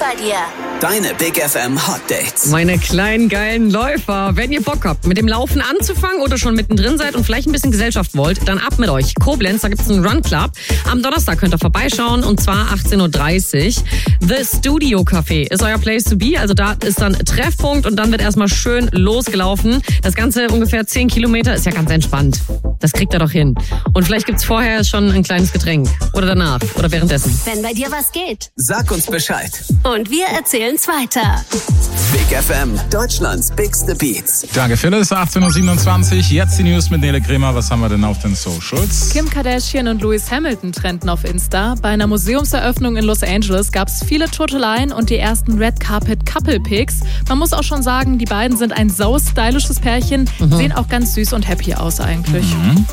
bei dir. Deine Big FM Hot Dates. Meine kleinen geilen Läufer, wenn ihr Bock habt, mit dem Laufen anzufangen oder schon mittendrin seid und vielleicht ein bisschen Gesellschaft wollt, dann ab mit euch. Koblenz, da gibt's einen Run Club. Am Donnerstag könnt ihr vorbeischauen und zwar 18.30 Uhr. The Studio Café ist euer Place to be. Also da ist dann Treffpunkt und dann wird erstmal schön losgelaufen. Das Ganze ungefähr 10 Kilometer, ist ja ganz entspannt. Das kriegt ihr doch hin. Und vielleicht gibt's vorher schon ein kleines Getränk. Oder danach. Oder währenddessen. Wenn bei dir was geht. Sag uns Bescheid. Und wir erzählen's weiter. Big FM, Deutschlands bigste Beats. Danke, Phyllis, 18.27 Uhr. Jetzt die News mit Nele Kremer. Was haben wir denn auf den Socials? Kim Kardashian und Lewis Hamilton trennten auf Insta. Bei einer Museumseröffnung in Los Angeles gab es viele Turteleien und die ersten Red Carpet Couple Pics. Man muss auch schon sagen, die beiden sind ein sau-stylisches Pärchen. Sehen auch ganz süß und happy aus eigentlich.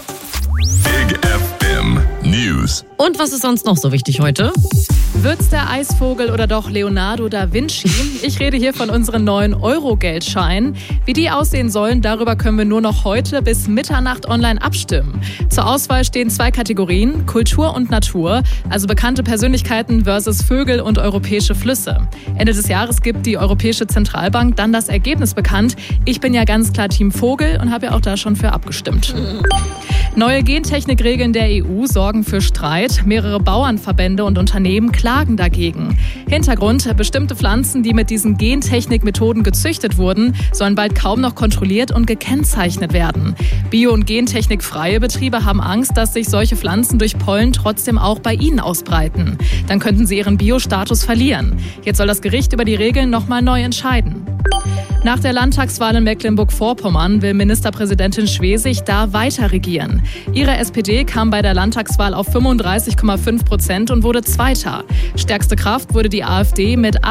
Big FM News. Und was ist sonst noch so wichtig heute? Wird's der Eisvogel oder doch Leonardo da Vinci? Ich rede hier von unseren neuen Euro-Geldscheinen. Wie die aussehen sollen, darüber können wir nur noch heute bis Mitternacht online abstimmen. Zur Auswahl stehen 2 Kategorien, Kultur und Natur, also bekannte Persönlichkeiten versus Vögel und europäische Flüsse. Ende des Jahres gibt die Europäische Zentralbank dann das Ergebnis bekannt. Ich bin ja ganz klar Team Vogel und habe ja auch da schon für abgestimmt. Neue Gentechnikregeln der EU sorgen für Streit. Mehrere Bauernverbände und Unternehmen klagen dagegen. Hintergrund: bestimmte Pflanzen, die mit diesen Gentechnikmethoden gezüchtet wurden, sollen bald kaum noch kontrolliert und gekennzeichnet werden. Bio- und gentechnikfreie Betriebe haben Angst, dass sich solche Pflanzen durch Pollen trotzdem auch bei ihnen ausbreiten. Dann könnten sie ihren Bio-Status verlieren. Jetzt soll das Gericht über die Regeln nochmal neu entscheiden. Nach der Landtagswahl in Mecklenburg-Vorpommern will Ministerpräsidentin Schwesig da weiter regieren. Ihre SPD kam bei der Landtagswahl auf 35,5% und wurde Zweiter. Stärkste Kraft wurde die AfD mit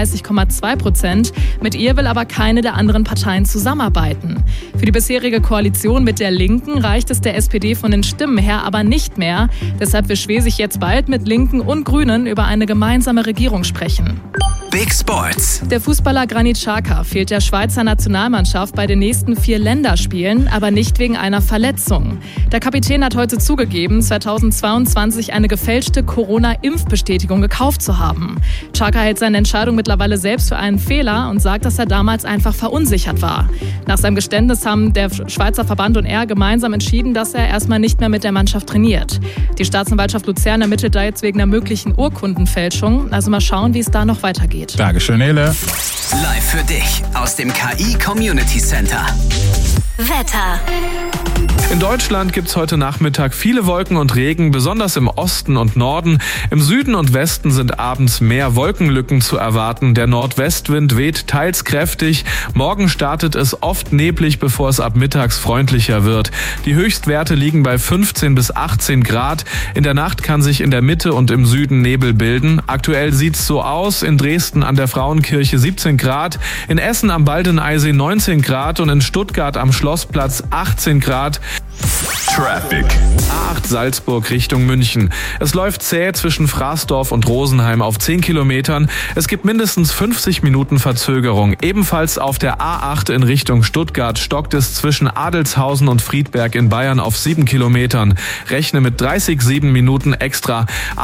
38,2%. Mit ihr will aber keine der anderen Parteien zusammenarbeiten. Für die bisherige Koalition mit der Linken reicht es der SPD von den Stimmen her aber nicht mehr. Deshalb will Schwesig jetzt bald mit Linken und Grünen über eine gemeinsame Regierung sprechen. Big Sports. Der Fußballer Granit Xhaka fehlt der Schweizer Nationalmannschaft bei den nächsten 4 Länderspielen, aber nicht wegen einer Verletzung. Der Kapitän hat heute zugegeben, 2022 eine gefälschte Corona-Impfbestätigung gekauft zu haben. Xhaka hält seine Entscheidung mittlerweile selbst für einen Fehler und sagt, dass er damals einfach verunsichert war. Nach seinem Geständnis haben der Schweizer Verband und er gemeinsam entschieden, dass er erstmal nicht mehr mit der Mannschaft trainiert. Die Staatsanwaltschaft Luzern ermittelt da jetzt wegen einer möglichen Urkundenfälschung. Also mal schauen, wie es da noch weitergeht. Dankeschön, Nele. Live für dich aus dem KI Community Center. Wetter. In Deutschland gibt es heute Nachmittag viele Wolken und Regen, besonders im Osten und Norden. Im Süden und Westen sind abends mehr Wolkenlücken zu erwarten. Der Nordwestwind weht teils kräftig. Morgen startet es oft neblig, bevor es ab mittags freundlicher wird. Die Höchstwerte liegen bei 15 bis 18 Grad. In der Nacht kann sich in der Mitte und im Süden Nebel bilden. Aktuell sieht's so aus: in Dresden an der Frauenkirche 17 Grad, in Essen am Baldeneysee 19 Grad und in Stuttgart am Schlossplatz 18 Grad. Traffic. A8 Salzburg Richtung München. Es läuft zäh zwischen Fraßdorf und Rosenheim auf 10 Kilometern. Es gibt mindestens 50 Minuten Verzögerung. Ebenfalls auf der A8 in Richtung Stuttgart stockt es zwischen Adelshausen und Friedberg in Bayern auf 7 Kilometern. Rechne mit 7 Minuten extra.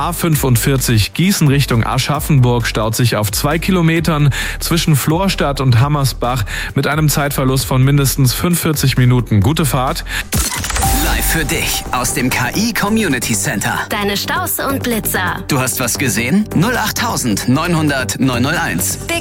A45 Gießen Richtung Aschaffenburg staut sich auf 2 Kilometern zwischen Florstadt und Hammersbach mit einem Zeitverlust von mindestens 45 Minuten. Gute Fahrt. Live für dich aus dem KI Community Center. Deine Staus und Blitzer. Du hast was gesehen? 08900 901. Big